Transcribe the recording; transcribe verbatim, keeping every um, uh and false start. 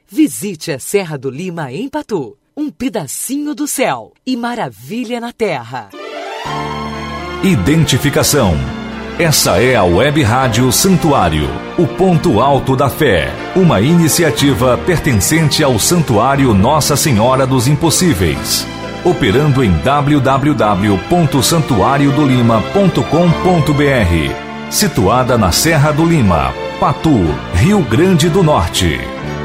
Visite a Serra do Lima em Patu, um pedacinho do céu e maravilha na terra. Identificação. Essa é a Web Rádio Santuário, o ponto alto da fé, uma iniciativa pertencente ao Santuário Nossa Senhora dos Impossíveis, operando em w w w ponto santuário do lima ponto com ponto b r, situada na Serra do Lima, Patu, Rio Grande do Norte.